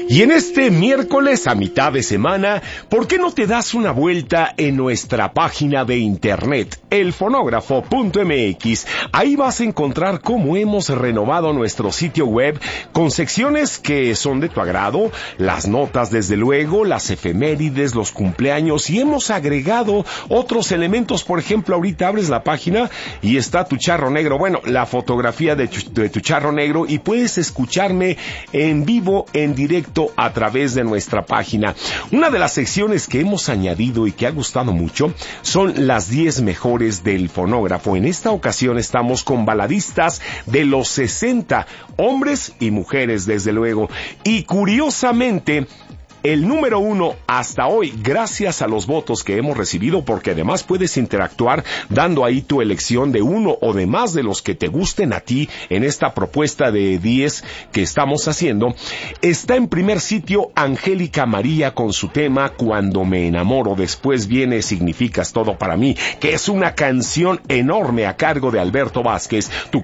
Y en este miércoles a mitad de semana, ¿por qué no te das una vuelta en nuestra página de internet, elfonógrafo.mx? Ahí vas a encontrar cómo hemos renovado nuestro sitio web con secciones que son de tu agrado, las notas desde luego, las efemérides, los cumpleaños, y hemos agregado otros elementos. Por ejemplo, ahorita abres la página y está tu charro negro, bueno, la fotografía de tu charro negro, y puedes escucharme en vivo, en directo, a través de nuestra página. Una de las secciones que hemos añadido y que ha gustado mucho son las 10 mejores del fonógrafo. En esta ocasión estamos con baladistas de los 60, hombres y mujeres desde luego. Y curiosamente, el número 1 hasta hoy, gracias a los votos que hemos recibido, porque además puedes interactuar dando ahí tu elección de uno o de más de los que te gusten a ti en esta propuesta de 10 que estamos haciendo. Está en primer sitio Angélica María con su tema Cuando me enamoro. Después viene Significas todo para mí, que es una canción enorme a cargo de Alberto Vázquez. Tu